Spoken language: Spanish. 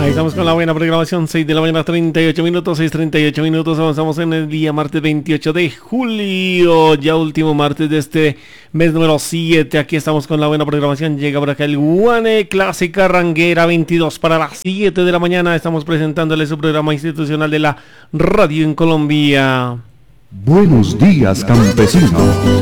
Ahí estamos con la buena programación, 6 de la mañana, 38 minutos, 6:38 minutos, avanzamos en el día martes 28 de julio, ya último martes de este mes número 7, aquí estamos con la buena programación, llega por acá el Guane Clásica Ranguera 22 para las 7 de la mañana, estamos presentándole su programa institucional de la radio en Colombia. Buenos días, campesinos.